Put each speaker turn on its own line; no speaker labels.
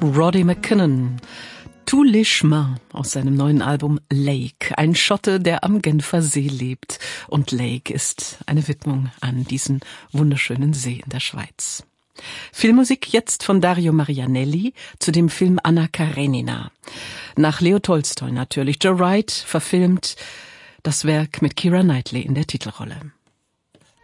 Roddy McKinnon. Tous les chemins aus seinem neuen Album Lake. Ein Schotte, der am Genfer See lebt. Und Lake ist eine Widmung an diesen wunderschönen See in der Schweiz. Filmmusik jetzt von Dario Marianelli zu dem Film Anna Karenina. Nach Leo Tolstoi natürlich. Joe Wright verfilmt das Werk mit Keira Knightley in der Titelrolle.